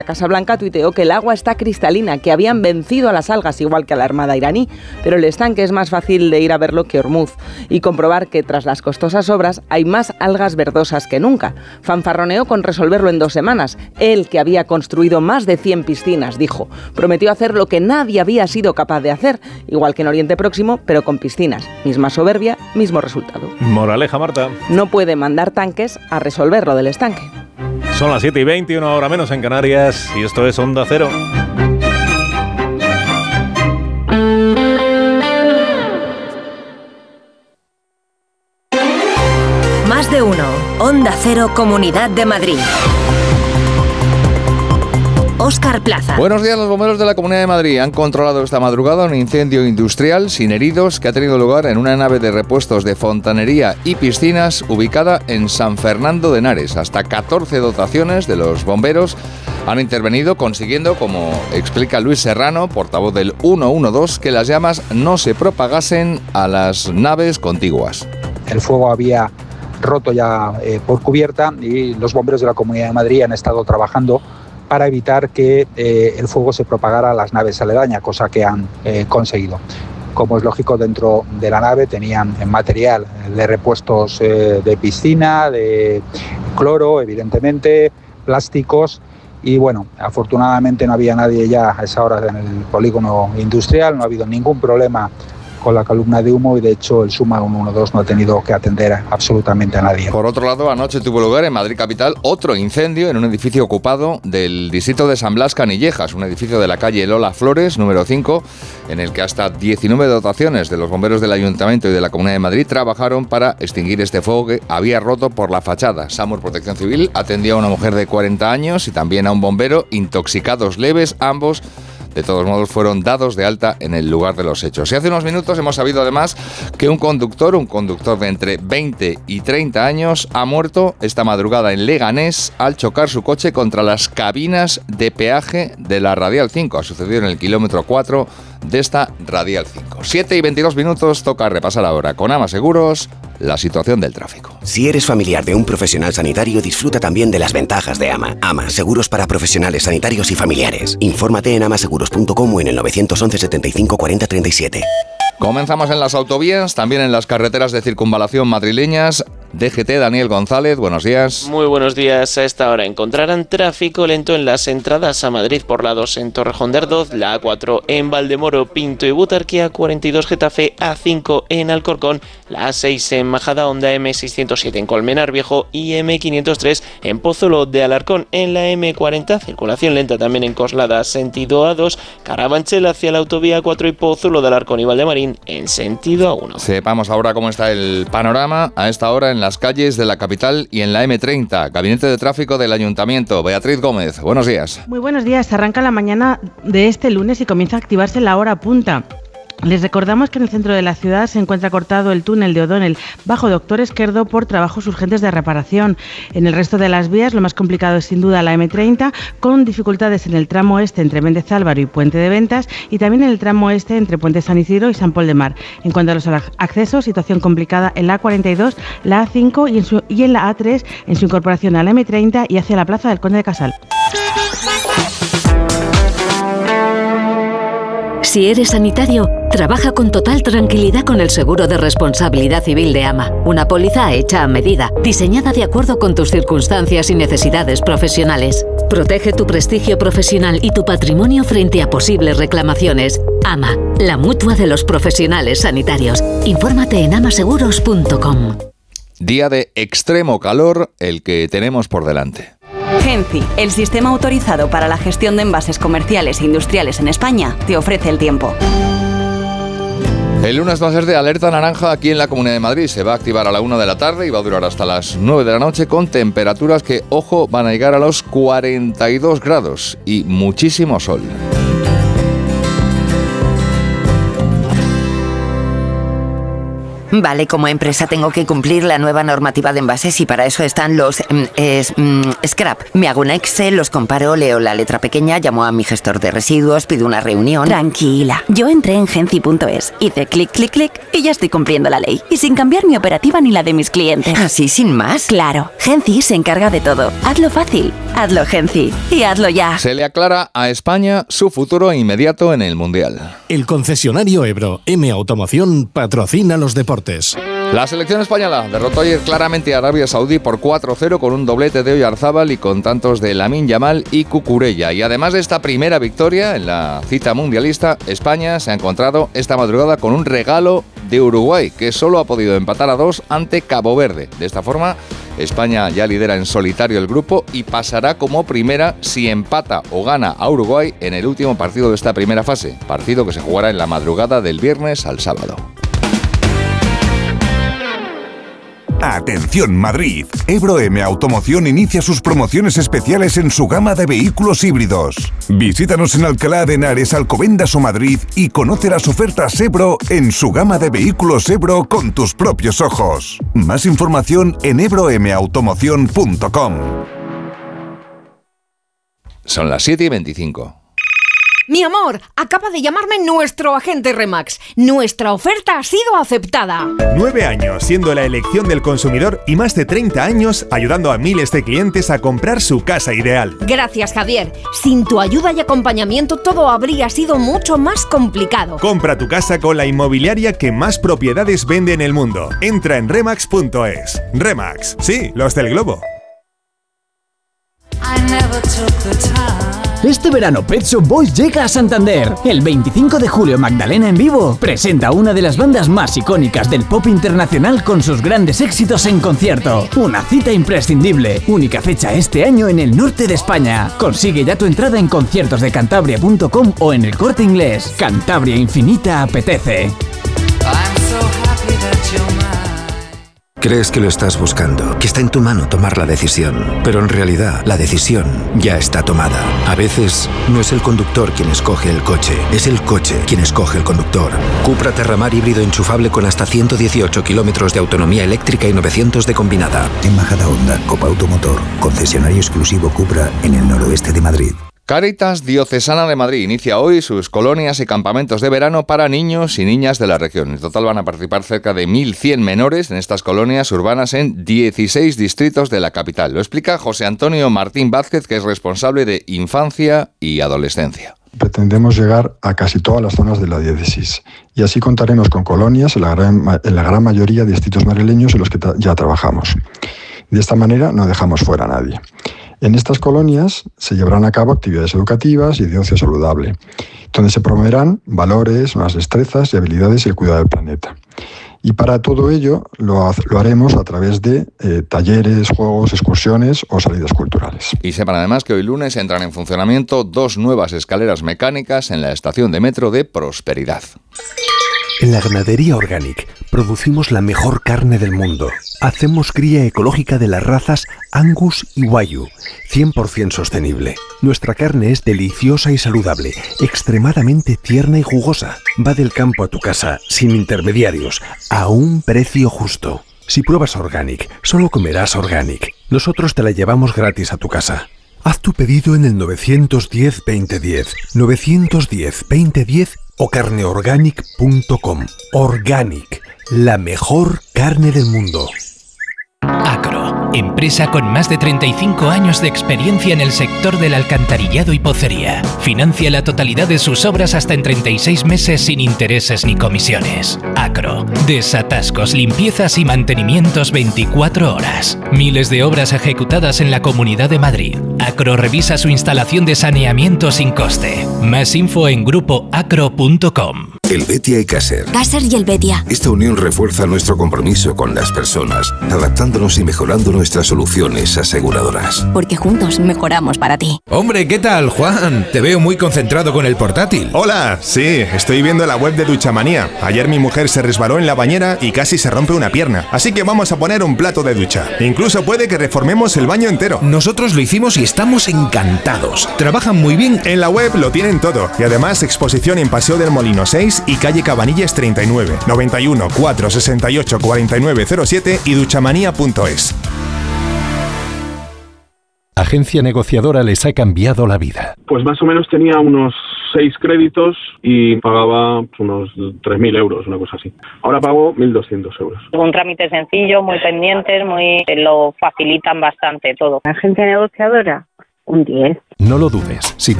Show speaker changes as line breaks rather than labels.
Casa Blanca tuiteó que el agua está cristalina, que habían vencido a las algas igual que a la armada iraní, pero el estanque es más fácil de ir a verlo que Ormuz y comprobar que tras las costosas obras hay más algas verdosas que nunca. Fanfarroneó con resolverlo en 2 semanas. Él, que había construido más de 100 piscinas, dijo, prometió hacer lo que nadie había sido capaz de hacer, igual que en Oriente Próximo, pero con piscinas. Misma soberbia, mismo resultado.
Moraleja, Marta.
No puede mandar tanques a resolver lo del estanque.
Son las 7:20, una hora menos en Canarias, y esto es Onda Cero.
Más de uno. Onda Cero, Comunidad de Madrid. Óscar Plaza.
Buenos días. Los bomberos de la Comunidad de Madrid han controlado esta madrugada un incendio industrial sin heridos que ha tenido lugar en una nave de repuestos de fontanería y piscinas ubicada en San Fernando de Henares. Hasta 14 dotaciones de los bomberos han intervenido consiguiendo, como explica Luis Serrano, portavoz del 112, que las llamas no se propagasen a las naves contiguas.
El fuego había roto ya por cubierta y los bomberos de la Comunidad de Madrid han estado trabajando para evitar que el fuego se propagara a las naves aledañas, cosa que han conseguido. Como es lógico, dentro de la nave tenían material de repuestos de piscina, de cloro, evidentemente, plásticos, y bueno, afortunadamente no había nadie ya a esa hora en el polígono industrial, no ha habido ningún problema con la columna de humo y de hecho el SUMA 112 no ha tenido que atender absolutamente a nadie.
Por otro lado, anoche tuvo lugar en Madrid capital otro incendio en un edificio ocupado del distrito de San Blas Canillejas, un edificio de la calle Lola Flores, número 5, en el que hasta 19 dotaciones de los bomberos del Ayuntamiento y de la Comunidad de Madrid trabajaron para extinguir este fuego que había roto por la fachada. SAMUR Protección Civil atendió a una mujer de 40 años y también a un bombero, intoxicados leves, ambos. De todos modos, fueron dados de alta en el lugar de los hechos. Y hace unos minutos hemos sabido además que un conductor de entre 20 y 30 años, ha muerto esta madrugada en Leganés al chocar su coche contra las cabinas de peaje de la Radial 5. Ha sucedido en el kilómetro 4 de esta Radial 5. 7:22 minutos, toca repasar ahora con Ama Seguros la situación del tráfico.
Si eres familiar de un profesional sanitario, disfruta también de las ventajas de Ama. Ama, seguros para profesionales sanitarios y familiares. Infórmate en amaseguros.com o en el 911 75 40 37.
Comenzamos en las autovías, también en las carreteras de circunvalación madrileñas. DGT, Daniel González, buenos días.
Muy buenos días. A esta hora encontrarán tráfico lento en las entradas a Madrid por la 2 en Torrejón de Ardoz, la A4 en Valdemoro, Pinto y Butarque, A42 Getafe, A5 en Alcorcón, la A6 en Majadahonda, M607 en Colmenar Viejo y M503 en Pozuelo de Alarcón. En la M40, circulación lenta también en Coslada, sentido A2, Carabanchel hacia la autovía A4 y Pozuelo de Alarcón y Valdemarín en sentido A1.
Sepamos ahora cómo está el panorama a esta hora en las calles de la capital y en la M30. Gabinete de Tráfico del Ayuntamiento. Beatriz Gómez, buenos días.
Muy buenos días. Arranca la mañana de este lunes y comienza a activarse la hora punta. Les recordamos que en el centro de la ciudad se encuentra cortado el túnel de O'Donnell bajo Doctor Esquerdo por trabajos urgentes de reparación. En el resto de las vías lo más complicado es sin duda la M30, con dificultades en el tramo este entre Méndez Álvaro y Puente de Ventas y también en el tramo este entre Puente San Isidro y San Pol de Mar. En cuanto a los accesos, situación complicada en la A42, la A5 y en la A3 en su incorporación a la M30 y hacia la Plaza del Conde de Casal.
Si eres sanitario, trabaja con total tranquilidad con el seguro de responsabilidad civil de AMA. Una póliza hecha a medida, diseñada de acuerdo con tus circunstancias y necesidades profesionales. Protege tu prestigio profesional y tu patrimonio frente a posibles reclamaciones. AMA, la mutua de los profesionales sanitarios. Infórmate en amaseguros.com.
Día de extremo calor el que tenemos por delante.
Genci, el sistema autorizado para la gestión de envases comerciales e industriales en España, te ofrece el tiempo.
El lunes va a ser de alerta naranja aquí en la Comunidad de Madrid. Se va a activar a la 1 de la tarde y va a durar hasta las 9 de la noche con temperaturas que, ojo, van a llegar a los 42 grados y muchísimo sol.
Vale, como empresa tengo que cumplir la nueva normativa de envases y para eso están los scrap. Me hago un Excel, los comparo, leo la letra pequeña, llamo a mi gestor de residuos, pido una reunión.
Tranquila, yo entré en Genci.es, hice clic, clic, clic y ya estoy cumpliendo la ley. Y sin cambiar mi operativa ni la de mis clientes.
¿Así sin más?
Claro, Genci se encarga de todo. Hazlo fácil, hazlo Genci y hazlo ya.
Se le aclara a España su futuro inmediato en el Mundial.
El concesionario Ebro M Automoción patrocina los deportes.
La selección española derrotó ayer claramente a Arabia Saudí por 4-0 con un doblete de Oyarzábal y con tantos de Lamine Yamal y Cucurella. Y además de esta primera victoria en la cita mundialista, España se ha encontrado esta madrugada con un regalo de Uruguay, que solo ha podido empatar a 2 ante Cabo Verde. De esta forma, España ya lidera en solitario el grupo y pasará como primera si empata o gana a Uruguay en el último partido de esta primera fase, partido que se jugará en la madrugada del viernes al sábado.
Atención Madrid, Ebro M Automoción inicia sus promociones especiales en su gama de vehículos híbridos. Visítanos en Alcalá de Henares, Alcobendas o Madrid y conoce las ofertas Ebro en su gama de vehículos Ebro con tus propios ojos. Más información en ebromautomoción.com.
Son las 7:25.
Mi amor, acaba de llamarme nuestro agente Remax. Nuestra oferta ha sido aceptada.
9 años siendo la elección del consumidor y más de 30 años ayudando a miles de clientes a comprar su casa ideal.
Gracias, Javier. Sin tu ayuda y acompañamiento todo habría sido mucho más complicado.
Compra tu casa con la inmobiliaria que más propiedades vende en el mundo. Entra en Remax.es. Remax, sí, los del globo.
Este verano Pet Shop Boys llega a Santander. El 25 de julio Magdalena en vivo presenta una de las bandas más icónicas del pop internacional con sus grandes éxitos en concierto. Una cita imprescindible. Única fecha este año en el norte de España. Consigue ya tu entrada en conciertosdecantabria.com o en El Corte Inglés. Cantabria Infinita apetece.
Crees que lo estás buscando, que está en tu mano tomar la decisión, pero en realidad la decisión ya está tomada. A veces no es el conductor quien escoge el coche, es el coche quien escoge el conductor. Cupra Terramar híbrido enchufable con hasta 118 kilómetros de autonomía eléctrica y 900 de combinada.
En Majada Honda, Copa Automotor, concesionario exclusivo Cupra en el noroeste de Madrid.
Cáritas Diocesana de Madrid inicia hoy sus colonias y campamentos de verano para niños y niñas de la región. En total van a participar cerca de 1.100 menores en estas colonias urbanas en 16 distritos de la capital. Lo explica José Antonio Martín Vázquez, que es responsable de Infancia y Adolescencia.
Pretendemos llegar a casi todas las zonas de la diócesis y así contaremos con colonias en la gran mayoría de distritos madrileños en los que ya trabajamos. De esta manera no dejamos fuera a nadie. En estas colonias se llevarán a cabo actividades educativas y de ocio saludable, donde se promoverán valores, nuevas destrezas y habilidades y el cuidado del planeta. Y para todo ello lo haremos a través de talleres, juegos, excursiones o salidas culturales.
Y sepan además que hoy lunes entran en funcionamiento 2 nuevas escaleras mecánicas en la estación de metro de Prosperidad.
En la ganadería Organic producimos la mejor carne del mundo. Hacemos cría ecológica de las razas Angus y Wagyu, 100% sostenible. Nuestra carne es deliciosa y saludable, extremadamente tierna y jugosa. Va del campo a tu casa, sin intermediarios, a un precio justo. Si pruebas Organic, solo comerás Organic. Nosotros te la llevamos gratis a tu casa. Haz tu pedido en el 910-2010, 910-2010 o carneorganic.com. Organic, la mejor carne del mundo.
Acro, empresa con más de 35 años de experiencia en el sector del alcantarillado y pocería. Financia la totalidad de sus obras hasta en 36 meses sin intereses ni comisiones. Acro, desatascos, limpiezas y mantenimientos 24 horas. Miles de obras ejecutadas en la Comunidad de Madrid. Acro revisa su instalación de saneamiento sin coste. Más info en grupoacro.com.
Helvetia y Caser.
Caser y Helvetia.
Esta unión refuerza nuestro compromiso con las personas, adaptándonos y mejorando nuestras soluciones aseguradoras.
Porque juntos mejoramos para ti.
Hombre, ¿qué tal, Juan? Te veo muy concentrado con el portátil.
Hola, sí, estoy viendo la web de Duchamanía. Ayer mi mujer se resbaló en la bañera y casi se rompe una pierna. Así que vamos a poner un plato de ducha. Incluso puede que reformemos el baño entero.
Nosotros lo hicimos y estamos encantados. Trabajan muy bien.
En la web lo tienen todo. Y además exposición en Paseo del Molino 6 París y calle Cabanillas 39, 91 468 4907 y duchamanía.es.
Agencia negociadora les ha cambiado la vida.
Pues más o menos tenía unos 6 créditos y pagaba unos 3.000 euros, una cosa así. Ahora pago 1.200 euros.
Un trámite sencillo, muy pendientes, lo facilitan bastante todo.
Agencia negociadora, un 10.
No lo dudes. Si